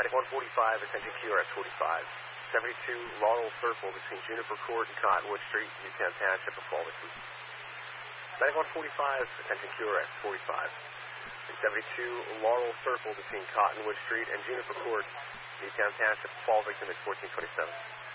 Medic 145, attention QRS 45. 72 Laurel Circle between Juniper Court and Cottonwood Street, Newtown Township of Fullerton. Medic 145, attention QRS 45. 72 Laurel Circle between Cottonwood Street and Juniper Court, Newtown Township of Fullerton at 1427.